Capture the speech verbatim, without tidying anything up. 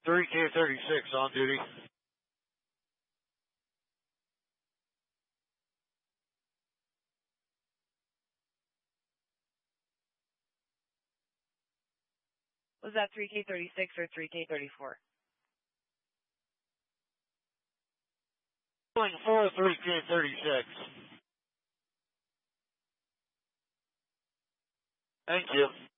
three K thirty-six on duty. Was that three K thirty-six or three K thirty-four? Going for three K thirty-six. Thank you.